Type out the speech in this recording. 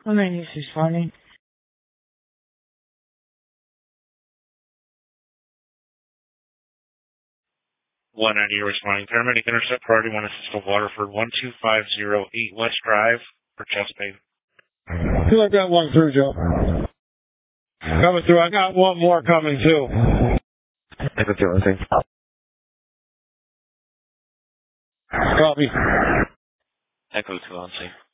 190 responding. 190 responding. Paramedic intercept priority 1 assist to Waterford 12508 West Drive for chest pain. I feel like I got one through, Joe. Coming through. I got one more coming too. Echo 216. Copy. Echo 216.